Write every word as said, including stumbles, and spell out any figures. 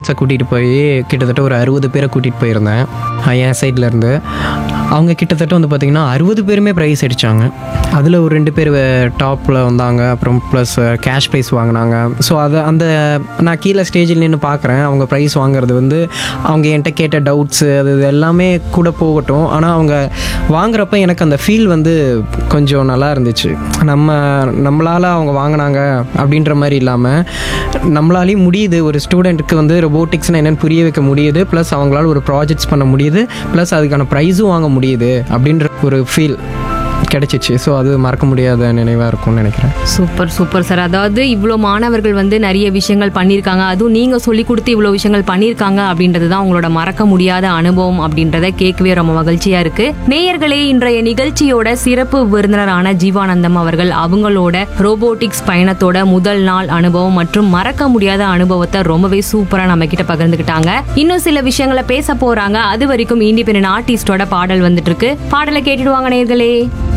ஸ்டூடெண்ட்ஸை கூட்டிகிட்டு போய் கிட்டத்தட்ட ஒரு அறுபது பேரை கூட்டிகிட்டு போயிருந்தேன் என் சைட்லேருந்து. அவங்க கிட்டத்தட்ட வந்து பார்த்திங்கன்னா அறுபது பேருமே ப்ரைஸ் அடித்தாங்க. அதில் ஒரு ரெண்டு பேர் டாப்பில் வந்தாங்க, அப்புறம் ப்ளஸ் கேஷ் ப்ரைஸ் வாங்கினாங்க. ஸோ அதை அந்த நான் கீழே ஸ்டேஜில் நின்று பார்க்குறேன். அவங்க ப்ரைஸ் வாங்குறது வந்து அவங்க என்கிட்ட கேட்ட டவுட்ஸு அது இது எல்லாமே கூட போகட்டும், ஆனால் அவங்க வாங்குறப்ப எனக்கு அந்த ஃபீல் வந்து கொஞ்சம் நல்லா இருந்துச்சு. நம்ம நம்மளால் அவங்க வாங்கினாங்க அப்படின்ற மாதிரி இல்லாமல் நம்மளாலேயும் முடியுது, ஒரு ஸ்டூடெண்ட்டுக்கு வந்து ரொபோட்டிக்ஸ்னால் என்னென்னு புரிய வைக்க முடியுது, ப்ளஸ் அவங்களால ஒரு ப்ராஜெக்ட்ஸ் பண்ண முடியுது, ப்ளஸ் அதுக்கான ப்ரைஸும் வாங்க முடியுது அப்படின்ற ஒரு ஃபீல் கிடைச்சிச்சு. ஸோ அது மறக்க முடியாத நினைவாக இருக்கும்னு நினைக்கிறேன். Super super sir. அதாவது இவ்வளோ மாணவர்கள் வந்து நிறைய விஷயங்கள் பண்ணியிருக்காங்க, அதுவும் நீங்கள் சொல்லி கொடுத்து இவ்வளோ விஷயங்கள் பண்ணியிருக்காங்க அப்படின்றது தான் உங்களோட மறக்க முடியாத அனுபவம் அப்படின்றத கேட்கவே ரொம்ப மகிழ்ச்சியாக இருக்குது. நேயர்களே, இன்றைய நிகழ்ச்சியோட சிறப்பு விருந்தினரான ஜீவானந்தம் அவர்கள் அவங்களோட ரோபோட்டிக்ஸ் பயணத்தோட முதல் நாள் அனுபவம் மற்றும் மறக்க முடியாத அனுபவத்தை ரொம்பவே சூப்பராக நம்ம கிட்ட பகிர்ந்துக்கிட்டாங்க. இன்னும் சில விஷயங்களை பேச போறாங்க. அது வரைக்கும் இண்டிபெண்டன்ட் ஆர்டிஸ்டோட பாடல் வந்துட்டு இருக்கு. பாடலை கேட்டுடுவாங்க நேயர்களே.